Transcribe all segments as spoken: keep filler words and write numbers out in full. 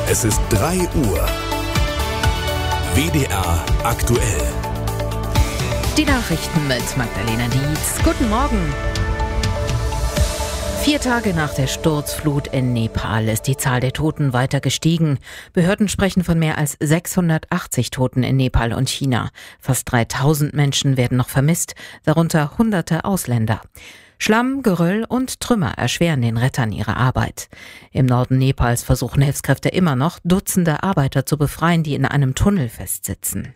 Es ist drei Uhr. W D R aktuell. Die Nachrichten mit Magdalena Dietz. Guten Morgen. Vier Tage nach der Sturzflut in Nepal ist die Zahl der Toten weiter gestiegen. Behörden sprechen von mehr als sechshundertachtzig Toten in Nepal und China. Fast dreitausend Menschen werden noch vermisst, darunter hunderte Ausländer. Schlamm, Geröll und Trümmer erschweren den Rettern ihre Arbeit. Im Norden Nepals versuchen Hilfskräfte immer noch, Dutzende Arbeiter zu befreien, die in einem Tunnel festsitzen.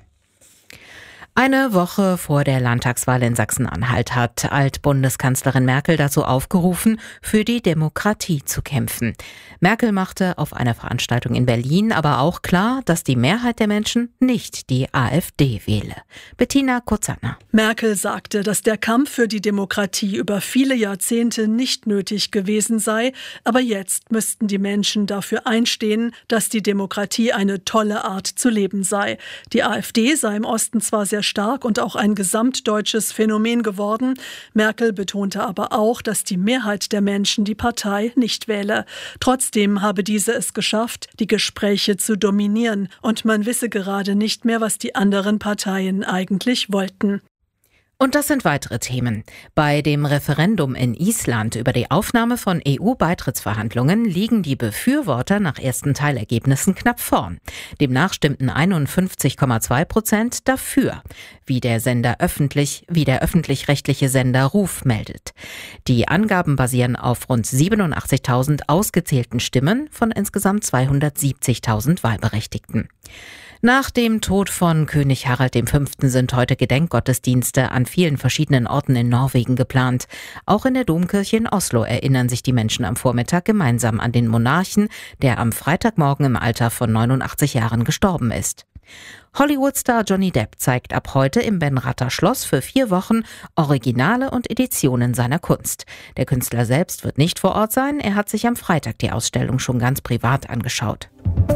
Eine Woche vor der Landtagswahl in Sachsen-Anhalt hat Altbundeskanzlerin Merkel dazu aufgerufen, für die Demokratie zu kämpfen. Merkel machte auf einer Veranstaltung in Berlin aber auch klar, dass die Mehrheit der Menschen nicht die AfD wähle. Bettina Kozanner. Merkel sagte, dass der Kampf für die Demokratie über viele Jahrzehnte nicht nötig gewesen sei, aber jetzt müssten die Menschen dafür einstehen, dass die Demokratie eine tolle Art zu leben sei. Die AfD sei im Osten zwar sehr stark und auch ein gesamtdeutsches Phänomen geworden. Merkel betonte aber auch, dass die Mehrheit der Menschen die Partei nicht wähle. Trotzdem habe diese es geschafft, die Gespräche zu dominieren, und man wisse gerade nicht mehr, was die anderen Parteien eigentlich wollten. Und das sind weitere Themen. Bei dem Referendum in Island über die Aufnahme von E U-Beitrittsverhandlungen liegen die Befürworter nach ersten Teilergebnissen knapp vorn. Demnach stimmten einundfünfzig Komma zwei Prozent dafür, wie der Sender öffentlich, wie der öffentlich-rechtliche Sender Ruf meldet. Die Angaben basieren auf rund siebenundachtzigtausend ausgezählten Stimmen von insgesamt zweihundertsiebzigtausend Wahlberechtigten. Nach dem Tod von König Harald der Fünfte sind heute Gedenkgottesdienste an vielen verschiedenen Orten in Norwegen geplant. Auch in der Domkirche in Oslo erinnern sich die Menschen am Vormittag gemeinsam an den Monarchen, der am Freitagmorgen im Alter von neunundachtzig Jahren gestorben ist. Hollywood-Star Johnny Depp zeigt ab heute im Benrather Schloss für vier Wochen Originale und Editionen seiner Kunst. Der Künstler selbst wird nicht vor Ort sein, er hat sich am Freitag die Ausstellung schon ganz privat angeschaut.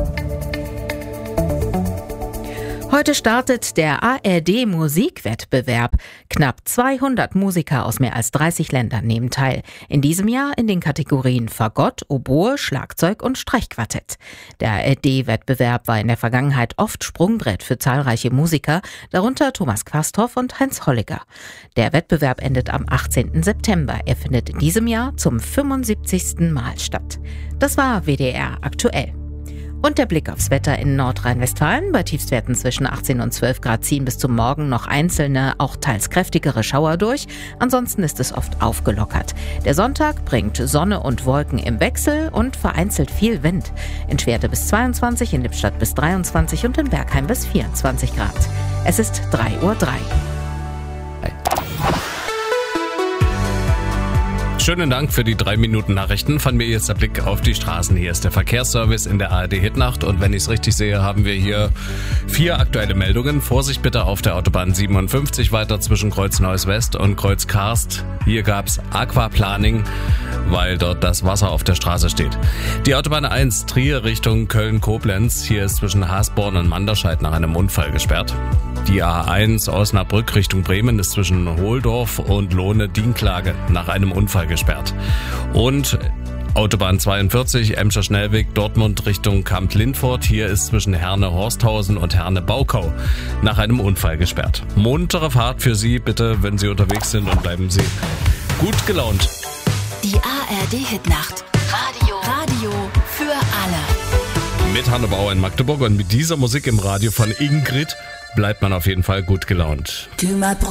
Heute startet der A R D-Musikwettbewerb. Knapp zweihundert Musiker aus mehr als dreißig Ländern nehmen teil. In diesem Jahr in den Kategorien Fagott, Oboe, Schlagzeug und Streichquartett. Der A R D-Wettbewerb war in der Vergangenheit oft Sprungbrett für zahlreiche Musiker, darunter Thomas Quasthoff und Heinz Holliger. Der Wettbewerb endet am achtzehnten September. Er findet in diesem Jahr zum fünfundsiebzigsten Mal statt. Das war W D R aktuell. Und der Blick aufs Wetter in Nordrhein-Westfalen. Bei Tiefstwerten zwischen achtzehn und zwölf Grad ziehen bis zum Morgen noch einzelne, auch teils kräftigere Schauer durch. Ansonsten ist es oft aufgelockert. Der Sonntag bringt Sonne und Wolken im Wechsel und vereinzelt viel Wind. In Schwerte bis zweiundzwanzig, in Lippstadt bis dreiundzwanzig und in Bergheim bis vierundzwanzig Grad. Es ist drei Uhr drei. Schönen Dank für die drei Minuten Nachrichten. Von mir jetzt der Blick auf die Straßen. Hier ist der Verkehrsservice in der A R D-Hitnacht. Und wenn ich es richtig sehe, haben wir hier vier aktuelle Meldungen. Vorsicht bitte auf der Autobahn siebenundfünfzig weiter zwischen Kreuz Neuss West und Kreuz Karst. Hier gab's Aquaplaning, weil dort das Wasser auf der Straße steht. Die Autobahn eins Trier Richtung Köln-Koblenz. Hier ist zwischen Hasborn und Manderscheid nach einem Unfall gesperrt. Die A eins Osnabrück Richtung Bremen ist zwischen Hohldorf und Lohne-Dienklage nach einem Unfall gesperrt. gesperrt. Und Autobahn zweiundvierzig, Emscher Schnellweg, Dortmund Richtung Kamp-Lindfort. Hier ist zwischen Herne-Horsthausen und Herne-Baukau nach einem Unfall gesperrt. Muntere Fahrt für Sie bitte, wenn Sie unterwegs sind, und bleiben Sie gut gelaunt. Die A R D-Hitnacht. Radio. Radio für alle. Mit Hanne Bauer in Magdeburg und mit dieser Musik im Radio von Ingrid bleibt man auf jeden Fall gut gelaunt.